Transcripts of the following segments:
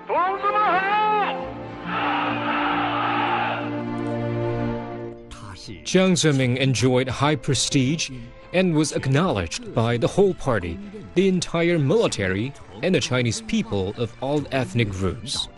Jiang Zemin enjoyed high prestige and was acknowledged by the whole party, the entire military, and the Chinese people of all ethnic groups.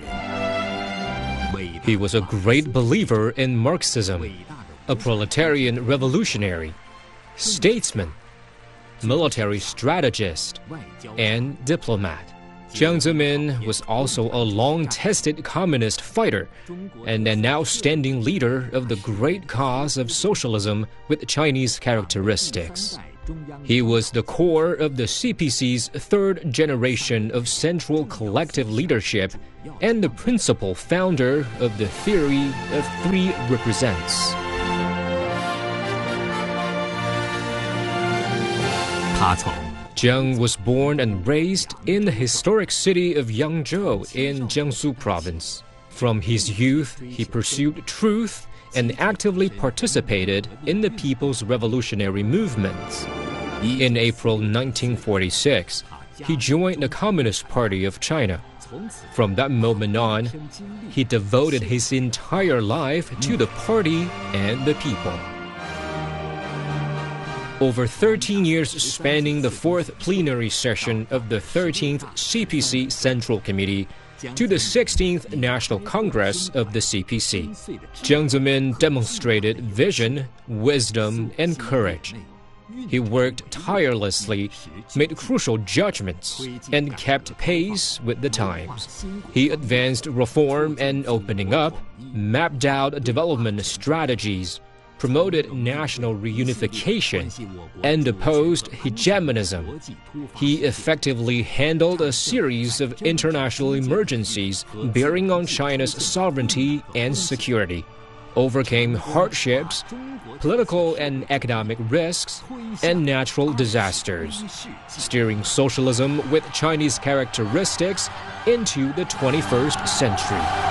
He was a great believer in Marxism, a proletarian revolutionary, statesman, military strategist, and diplomat. Jiang Zemin was also a long-tested communist fighter and an outstanding leader of the great cause of socialism with Chinese characteristics. He was the core of the CPC's third generation of central collective leadership and the principal founder of the theory of three represents. Jiang was born and raised in the historic city of Yangzhou in Jiangsu province. From his youth, he pursued truth and actively participated in the People's Revolutionary Movements. In April 1946, he joined the Communist Party of China. From that moment on, he devoted his entire life to the party and the people. Over 13 years spanning the fourth plenary session of the 13th CPC Central Committee to the 16th National Congress of the CPC, Jiang Zemin demonstrated vision, wisdom, and courage. He worked tirelessly, made crucial judgments, and kept pace with the times. He advanced reform and opening up, mapped out development strategies, promoted national reunification, and opposed hegemonism. He effectively handled a series of international emergencies bearing on China's sovereignty and security, overcame hardships, political and economic risks, and natural disasters, steering socialism with Chinese characteristics into the 21st century.